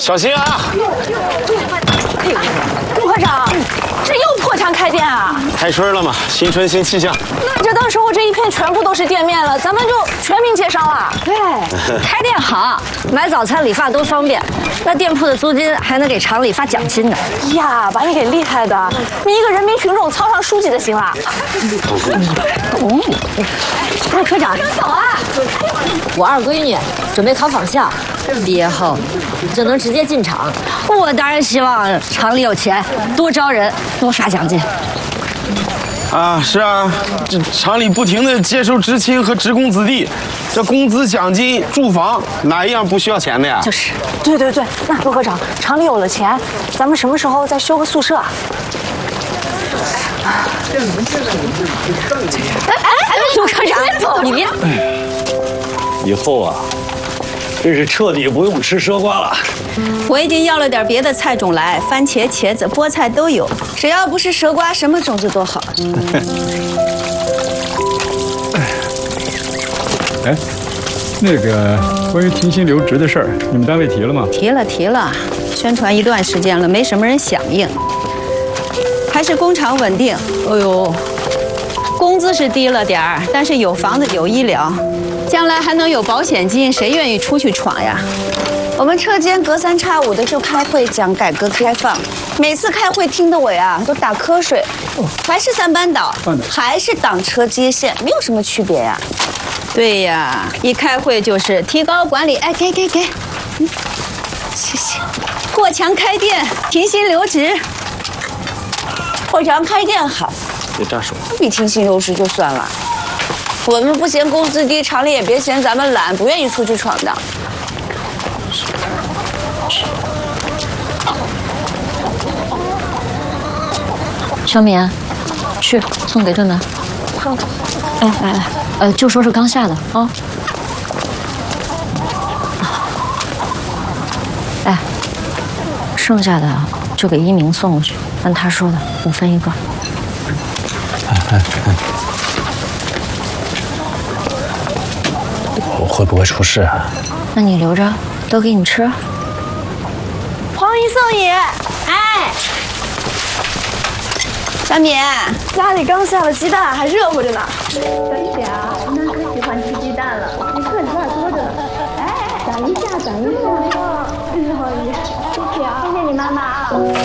小心啊！ 陆科长，这又破产开店啊？ 开春了嘛，新春新气象。 那这到时候这一片全部都是店面了，咱们就全民皆商了。 对，开店好，买早餐理发都方便。那店铺的租金还能给厂里发奖金呢。 呀，把你给厉害的，你一个人民群众操上书记就行了。 陆科长，走啊！我二闺女准备考仿校，毕业后就能直接进厂。我当然希望厂里有钱，多招人，多发奖金。 啊，是啊，这厂里不停地接收职青和职工子弟，这工资、奖金、住房，哪一样不需要钱的呀？ 就是。 对，那陆科长，厂里有了钱，咱们什么时候再修个宿舍啊？ 陆科长，你别。 以后啊，真是彻底不用吃奢瓜了。 我已经要了点别的菜种来，番茄、茄子、菠菜都有，只要不是蛇瓜，什么种子都好。 哎，那个关于停薪留职的事儿，你们单位提了吗？ 提了，宣传一段时间了，没什么人响应。还是工厂稳定。哎呦，工资是低了点儿，但是有房子有医疗，将来还能有保险金，谁愿意出去闯呀？我们车间隔三差五的就开会讲改革开放，每次开会听得我呀都打瞌睡。还是三班倒，还是挡车接线，没有什么区别呀。对呀，一开会就是提高管理，哎，给，谢谢。过墙开店，停薪留职。过墙开店好， 别扎手， 不比停薪留职就算了。我们不嫌工资低，厂里也别嫌咱们懒，不愿意出去闯荡。 小敏，去送给正南。哎，来，就说是刚下的啊。哎，剩下的就给一鸣送过去，按他说的5分1个。 我会不会出事啊？ 那你留着，都给你吃。 黄鱼送你。哎， 小敏， 家里刚下了鸡蛋，还热乎着呢。 小一点啊，那可喜欢吃鸡蛋了，你个子多着呢。哎，等一下。黄鱼，谢谢啊，谢谢你妈妈啊。